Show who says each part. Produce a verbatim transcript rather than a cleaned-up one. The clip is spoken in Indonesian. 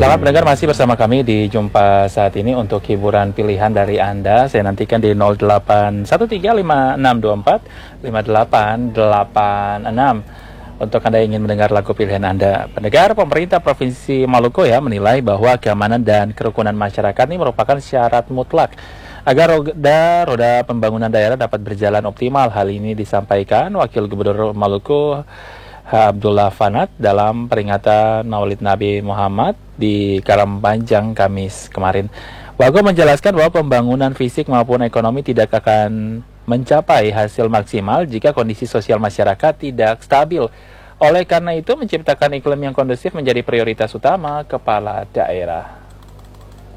Speaker 1: Selamat pendengar, masih bersama kami di Jumpa saat ini untuk hiburan pilihan dari Anda. Saya nantikan di nol delapan satu tiga lima enam dua empat lima delapan delapan enam untuk Anda ingin mendengar lagu pilihan Anda. Pendengar, pemerintah Provinsi Maluku ya menilai bahwa keamanan dan kerukunan masyarakat ini merupakan syarat mutlak agar roda roda pembangunan daerah dapat berjalan optimal. Hal ini disampaikan Wakil Gubernur Maluku Abdullah Fanat dalam peringatan Maulid Nabi Muhammad di Karangpanjang Kamis kemarin. Wagub menjelaskan bahwa pembangunan fisik maupun ekonomi tidak akan mencapai hasil maksimal jika kondisi sosial masyarakat tidak stabil. Oleh karena itu, menciptakan iklim yang kondusif menjadi prioritas utama kepala daerah.